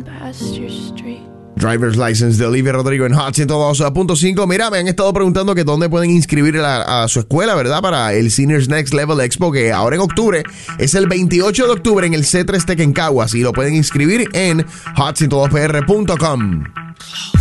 Driver's License de Olivia Rodrigo en Hot 102.5. Mira, me han estado preguntando que dónde pueden inscribir a su escuela, ¿verdad? Para el Seniors Next Level Expo, que ahora en octubre es el 28 de octubre en el C3 Tech en Caguas, y lo pueden inscribir en hot102pr.com.